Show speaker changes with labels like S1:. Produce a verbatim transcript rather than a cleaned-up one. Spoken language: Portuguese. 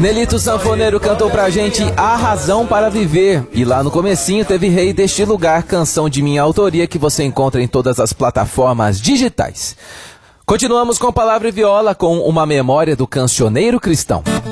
S1: Nelito Sanfoneiro cantou pra gente A Razão para Viver. E lá no comecinho teve Rei deste Lugar, canção de minha autoria que você encontra em todas as plataformas digitais. Continuamos com Palavra e Viola com uma memória do cancioneiro cristão.